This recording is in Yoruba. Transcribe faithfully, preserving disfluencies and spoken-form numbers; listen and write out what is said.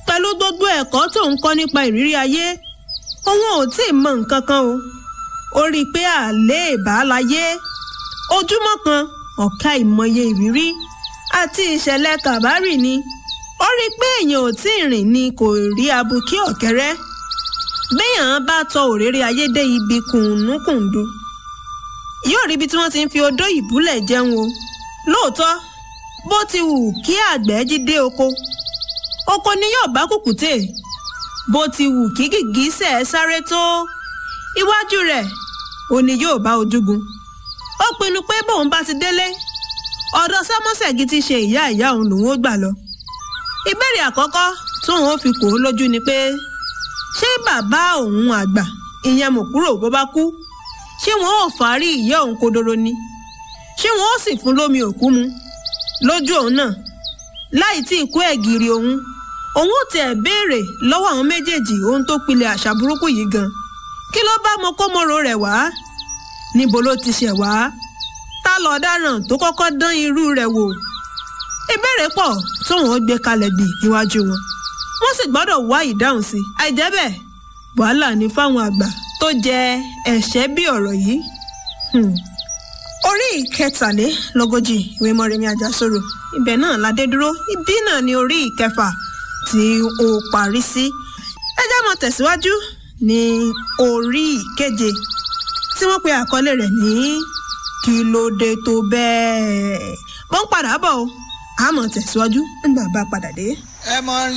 pẹ̀lú gbogbo ẹ̀kọ́ tó ń kọ́ nípa ìrírí ayé òun ò tí ì mọ nǹkan kan o ó rí i pé àléèbá láyé ojúmọ́ kan ọ̀ka ìmọye ìrírí àti ìṣẹ̀lẹ̀ kàbárì ni ó rí i pé èèyàn ò tí ì rìn ni kò rí abùkí ọ̀kẹ́rẹ́ béèyàn bá tọ òréré ayé dé ibi kùnúnkùndú yóò rí ibi tí wọ́n ti ń fi odó ìbúlẹ̀ jẹun o lóòótọ́ bó ti wù kí àgbẹ̀ jí dé oko oko ni yóò bá kùkùté bó ti wù kí gìgísẹ̀ sáré tó iwájú rẹ̀ òní yóò bá ojúgun ó pinnu pé bóun bá ti délé ọ̀dọ̀ sámọ́sẹ̀gì ti ṣe ìyá ìyá òun lòun ó gbà lọ ìbéèrè àkọ́kọ́ tóun ó fi kò ó lójú ni pé ṣé bàbá òun àgbà ìyẹn mòkúrò bó bá kú ṣé wọn ò fárí ìyá òun kodoro ni ṣé wọn ó sì fún lómi òkú mu lójú òun náà láì tí ì kú ẹ̀gìrì òun òun ò tiẹ̀ béèrè lọ́wọ́ àwọn méjèèjì ohun tó pilẹ̀ àṣà burúkú yìí gan kí ló bá mọkómọrò rẹ̀ wá níbo ló ti ṣẹ̀ wá ta lọ̀daràn tó kọ́kọ́ dán irú rẹ̀ wò ìbéèrè pọ̀ tóun ó gbé kalẹ̀ dì níwájú wọn wọ́n sì gbọ́dọ̀ wá ìdáhùn sí àìjẹ́ bẹ́ẹ̀ wàhálà ní fáwọn àgbà tó jẹ ẹ̀ṣẹ́ bí ọ̀rọ̀ yìí. Hmm. orí ìkẹtàlélógójì ìwé Mọ́remí Àjàsorò ibẹ̀ náà la dé dúró ibi náà ni orí ìkẹfà tí ó parí sí. ẹ jẹ́ mọ́ tẹ̀síwájú ní orí ìkeje tí wọ́n pe àkọlé rẹ̀ ní kí ló dé tó bẹ́ẹ̀. wọ́n ń padà bọ̀ o àmọ́ tẹ̀síwájú nígbà bá padà dé. ẹ mọ